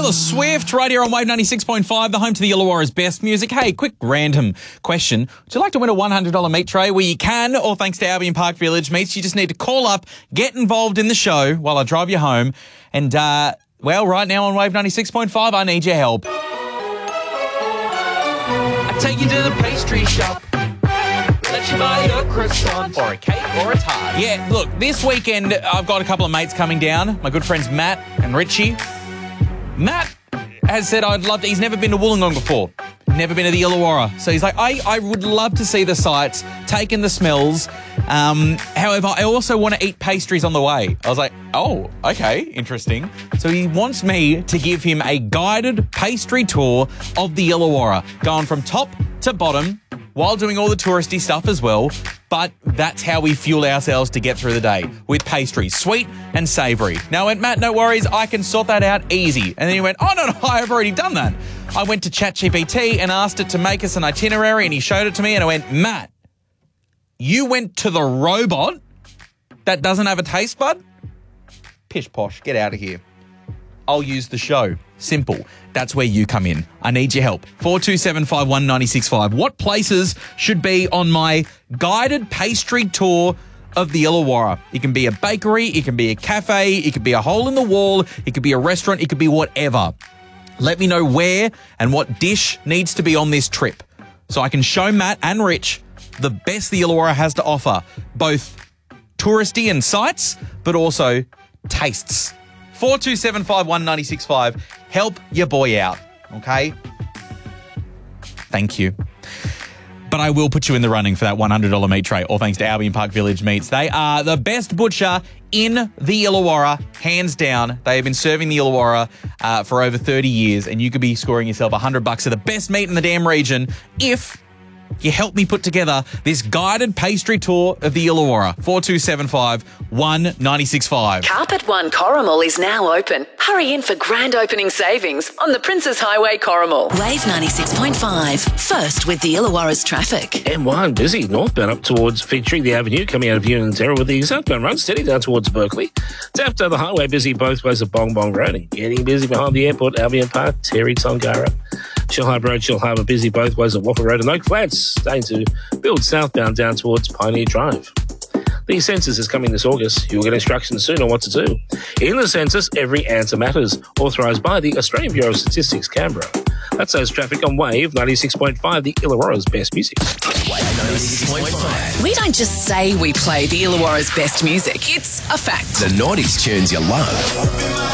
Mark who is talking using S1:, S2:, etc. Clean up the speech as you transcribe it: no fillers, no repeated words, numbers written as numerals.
S1: Taylor Swift right here on Wave 96.5, the home to the Illawarra's best music. Hey, quick random question. Would you like to win a $100 meat tray? Well, you can, or thanks to Albion Park Village Meats. You just need to call up, get involved in the show while I drive you home. And, well, right now on Wave 96.5, I need your help. I take you to the pastry shop. Let you buy a croissant or a cake or a tart. Yeah, look, this weekend I've got a couple of mates coming down. My good friends Matt and Richie. Matt has said he's never been to Wollongong before. Never been to the Illawarra. So he's like, I would love to see the sights, take in the smells. However, I also want to eat pastries on the way. I was like, oh, okay, interesting. So he wants me to give him a guided pastry tour of the Illawarra, going from top to bottom while doing all the touristy stuff as well. But that's how we fuel ourselves to get through the day, with pastries, sweet and savoury. Now I went, Matt, no worries, I can sort that out easy. And then he went, oh, no, I've already done that. I went to ChatGPT and asked it to make us an itinerary, and he showed it to me, and I went, Matt, you went to the robot that doesn't have a taste bud? Pish posh, get out of here. I'll use the show. Simple. That's where you come in. I need your help. 4275196.5. What places should be on my guided pastry tour of the Illawarra? It can be a bakery, it can be a cafe, it could be a hole in the wall, it could be a restaurant, it could be whatever. Let me know where and what dish needs to be on this trip so I can show Matt and Rich the best the Illawarra has to offer, both touristy and sights, but also tastes. 4275196.5. Help your boy out, okay? Thank you. But I will put you in the running for that $100 meat tray, all thanks to Albion Park Village Meats. They are the best butcher in the Illawarra, hands down. They have been serving the Illawarra for over 30 years, and you could be scoring yourself $100 for the best meat in the damn region if you help me put together this guided pastry tour of the Illawarra. 4275196.5.
S2: Carpet One Corrimal is now open. Hurry in for grand opening savings on the Princes Highway Corrimal. Wave 96.5. First with the Illawarra's traffic.
S3: M1 busy northbound up towards Fig the Avenue, coming out of Union Terra, with the southbound run steady down towards Berkeley. Tapped the highway busy both ways of Bong Bong Road, and getting busy behind the airport, Albion Park, Terry Tongara. Shellharbour Road, Shellharbour busy both ways of Waffle Road and Oak Flats, starting to build southbound down towards Pioneer Drive. The census is coming this August. You'll get instructions soon on what to do. In the census, every answer matters. Authorised by the Australian Bureau of Statistics, Canberra. That's those traffic on Wave 96.5, the Illawarra's best music.
S4: Wave 96.5.
S2: We don't just say we play the Illawarra's best music. It's a fact.
S4: The 90s tunes you love.